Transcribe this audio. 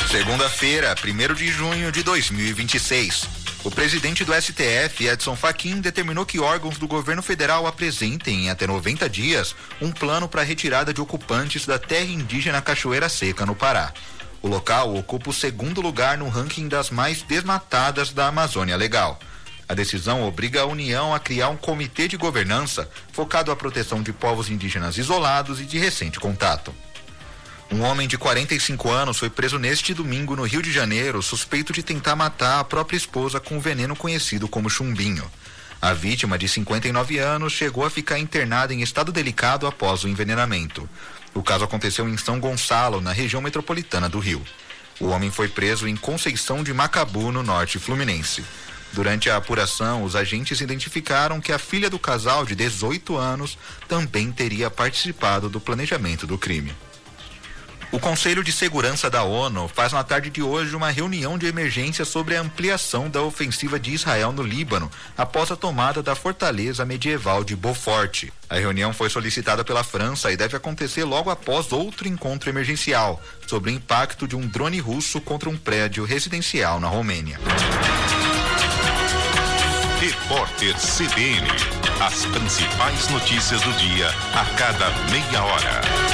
Segunda-feira, 1º de junho de 2026. O presidente do STF, Edson Fachin, determinou que órgãos do governo federal apresentem em até 90 dias um plano para a retirada de ocupantes da terra indígena Cachoeira Seca, no Pará. O local ocupa o 2º lugar no ranking das mais desmatadas da Amazônia Legal. A decisão obriga a União a criar um comitê de governança focado à proteção de povos indígenas isolados e de recente contato. Um homem de 45 anos foi preso neste domingo no Rio de Janeiro, suspeito de tentar matar a própria esposa com um veneno conhecido como chumbinho. A vítima, de 59 anos, chegou a ficar internada em estado delicado após o envenenamento. O caso aconteceu em São Gonçalo, na região metropolitana do Rio. O homem foi preso em Conceição de Macabu, no norte fluminense. Durante a apuração, os agentes identificaram que a filha do casal, de 18 anos, também teria participado do planejamento do crime. O Conselho de Segurança da ONU faz na tarde de hoje uma reunião de emergência sobre a ampliação da ofensiva de Israel no Líbano, após a tomada da fortaleza medieval de Beaufort. A reunião foi solicitada pela França e deve acontecer logo após outro encontro emergencial, sobre o impacto de um drone russo contra um prédio residencial na Romênia. Repórter CBN. As principais notícias do dia a cada meia hora.